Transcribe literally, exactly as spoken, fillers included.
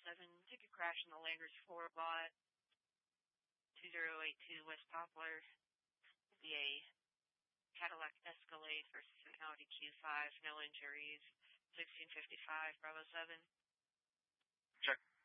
seven, ticket crash in the Landers four lot, two zero eight two West Poplar. Will be a Cadillac Escalade versus an Audi Q five, no injuries, sixteen fifty-five, Bravo seven. Check.